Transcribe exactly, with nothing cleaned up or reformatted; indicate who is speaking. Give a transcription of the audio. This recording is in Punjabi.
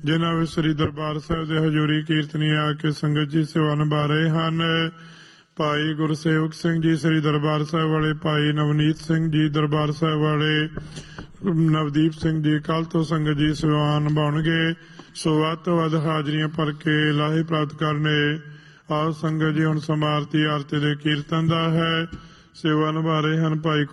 Speaker 1: ਜਿਨ੍ਹਾਂ ਵਿੱਚ ਸ੍ਰੀ ਦਰਬਾਰ ਸਾਹਿਬ ਦੇ ਹਜ਼ੂਰੀ ਕੀਰਤਨੀ ਆ ਕੇ ਸੰਗਤ ਜੀ ਸੇਵਾ ਨਿਭਾ ਰਹੇ ਹਨ। ਭਾਈ ਗੁਰਸੇਵਕ ਸਿੰਘ ਜੀ ਸ੍ਰੀ ਦਰਬਾਰ ਸਾਹਿਬ ਵਾਲੇ, ਭਾਈ ਨਵਨੀਤ ਸਿੰਘ ਜੀ ਦਰਬਾਰ ਸਾਹਿਬ ਵਾਲੇ, ਨਵਦੀਪ ਸਿੰਘ ਜੀ ਕੱਲ੍ਹ ਤੋਂ ਸੰਗਤ ਜੀ ਸੇਵਾ ਨਿਭਾਉਣਗੇ। ਸੋ ਵੱਧ ਤੋਂ ਵੱਧ ਹਾਜ਼ਰੀਆਂ ਭਰ ਕੇ ਲਾਹੇ ਪ੍ਰਾਪਤ ਕਰਨੇ। ਆਓ ਸੰਗਤ ਜੀ, ਹੁਣ ਸਮਾਰਤੀ ਆਰਤੀ ਦੇ ਕੀਰਤਨ ਦਾ ਹੈ। ਸੇਵਾ ਨਿਭਾ ਰਹੇ ਹਨ ਭਾਈ